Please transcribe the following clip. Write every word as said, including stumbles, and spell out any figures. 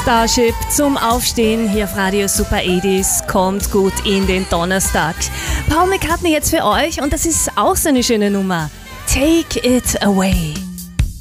Starship zum Aufstehen hier auf Radio Super achtzig. Kommt gut in den Donnerstag. Paul McCartney jetzt für euch und das ist auch so eine schöne Nummer. Take it away.